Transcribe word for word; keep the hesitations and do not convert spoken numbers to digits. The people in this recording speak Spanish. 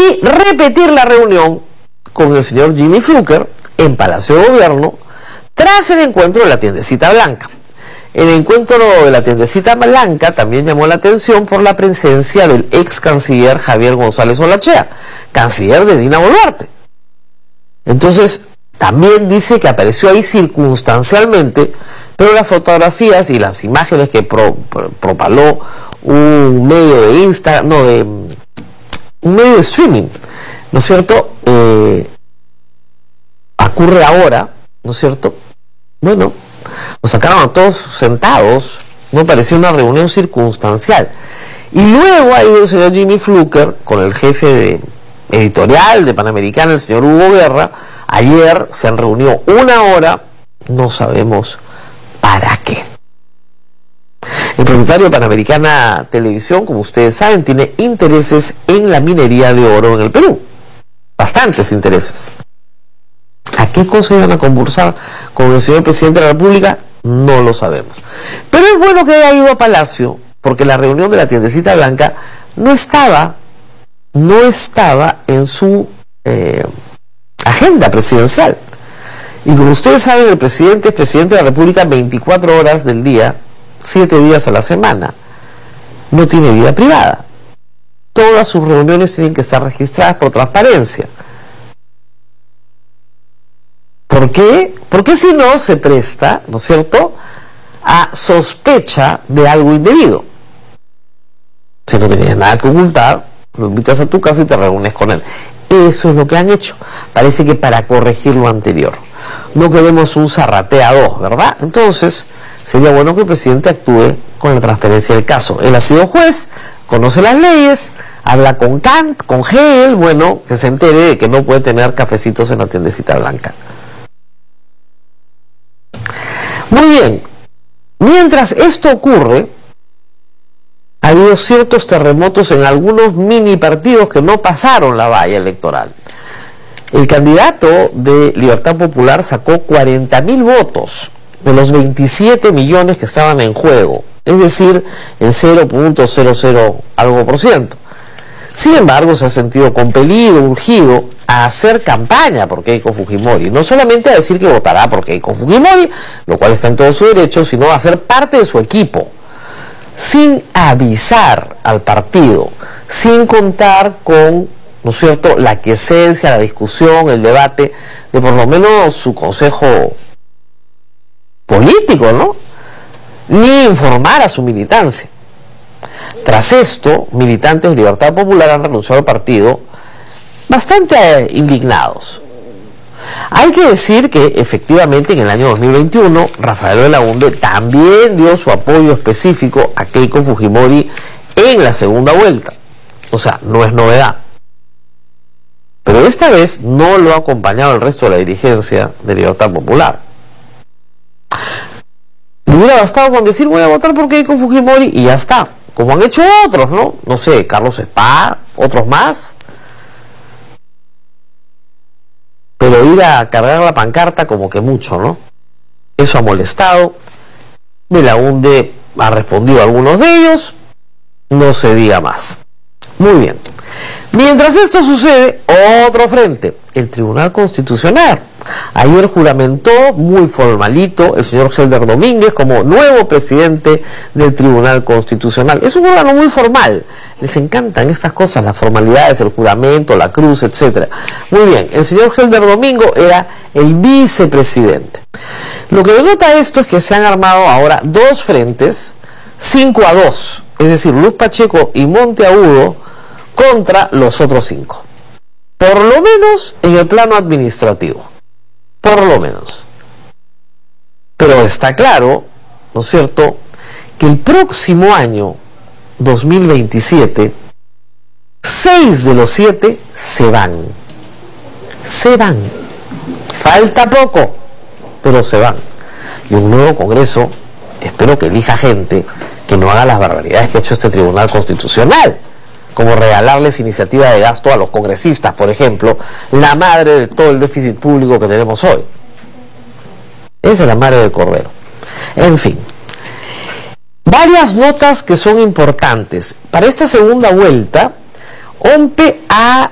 y repetir la reunión con el señor Jimmy Fluker en Palacio de Gobierno tras el encuentro de la tiendecita blanca. El encuentro de la tiendecita blanca también llamó la atención por la presencia del ex canciller Javier González Olachea, canciller de Dina Boluarte. Entonces, también dice que apareció ahí circunstancialmente, pero las fotografías y las imágenes que pro, pro, propaló un medio de Instagram, no, de un medio de streaming, ¿no es cierto? Eh, ocurre ahora, ¿no es cierto? Bueno, nos sacaron a todos sentados, no parecía una reunión circunstancial. Y luego ha ido el señor Jimmy Fluker con el jefe de editorial de Panamericana, el señor Hugo Guerra. Ayer se han reunido una hora, no sabemos para qué. El propietario de Panamericana Televisión, como ustedes saben, tiene intereses en la minería de oro en el Perú. Bastantes intereses. ¿A qué cosa iban a conversar con el señor presidente de la República? No lo sabemos. Pero es bueno que haya ido a Palacio, porque la reunión de la tiendecita blanca no estaba, no estaba en su eh, agenda presidencial. Y como ustedes saben, el presidente es presidente de la República veinticuatro horas del día, siete días a la semana. No tiene vida privada. Todas sus reuniones tienen que estar registradas por transparencia. ¿Por qué? Porque si no se presta, ¿no es cierto?, a sospecha de algo indebido. Si no tenías nada que ocultar, lo invitas a tu casa y te reúnes con él. Eso es lo que han hecho. Parece que para corregir lo anterior. No queremos un zarratea dos, ¿verdad? Entonces, sería bueno que el presidente actúe con la transparencia del caso. Él ha sido juez, conoce las leyes, habla con Kant, con Hegel, bueno, que se entere de que no puede tener cafecitos en la tiendecita blanca. Muy bien, mientras esto ocurre, ha habido ciertos terremotos en algunos mini partidos que no pasaron la valla electoral. El candidato de Libertad Popular sacó cuarenta mil votos de los veintisiete millones que estaban en juego, es decir, el cero punto cero cero algo por ciento. Sin embargo, se ha sentido compelido, urgido a hacer campaña por Keiko Fujimori. No solamente a decir que votará por Keiko Fujimori, lo cual está en todo su derecho, sino a ser parte de su equipo, sin avisar al partido, sin contar con, ¿no es cierto?, la quiesencia, la discusión, el debate de por lo menos su consejo político, ¿no? Ni informar a su militancia. Tras esto, militantes de Libertad Popular han renunciado al partido bastante eh, indignados. Hay que decir que efectivamente en el año dos mil veintiuno Rafael Belaúnde también dio su apoyo específico a Keiko Fujimori en la segunda vuelta. O sea, no es novedad. Pero esta vez no lo ha acompañado el resto de la dirigencia de Libertad Popular. Le hubiera bastado con decir voy a votar por Keiko Fujimori y ya está. Como han hecho otros, ¿no? No sé, Carlos Spa, otros más. Pero ir a cargar la pancarta como que mucho, ¿no? Eso ha molestado. Belaúnde ha respondido a algunos de ellos. No se diga más. Muy bien. Mientras esto sucede, otro frente, el Tribunal Constitucional. Ayer juramentó, muy formalito, el señor Helder Domínguez como nuevo presidente del Tribunal Constitucional. Es un órgano muy formal. Les encantan estas cosas, las formalidades, el juramento, la cruz, etcétera. Muy bien, el señor Helder Domingo era el vicepresidente. Lo que denota esto es que se han armado ahora dos frentes, cinco a dos. Es decir, Luz Pacheco y Monteagudo contra los otros cinco. Por lo menos en el plano administrativo. Por lo menos. Pero está claro, ¿no es cierto?, que el próximo año, dos mil veintisiete, seis de los siete se van. Se van. Falta poco, pero se van. Y un nuevo Congreso, espero que elija gente que no haga las barbaridades que ha hecho este Tribunal Constitucional, como regalarles iniciativa de gasto a los congresistas, por ejemplo, la madre de todo el déficit público que tenemos hoy. Esa es la madre del cordero. En fin, varias notas que son importantes. Para esta segunda vuelta, OMPE ha